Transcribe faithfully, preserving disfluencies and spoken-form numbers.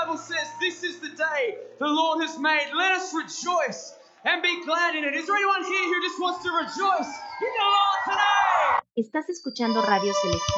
Bible says this is the day the Lord has made. Let us rejoice and be glad in it. Is there anyone here who just wants to rejoice in the Lord today? Estás escuchando Radio Celestial.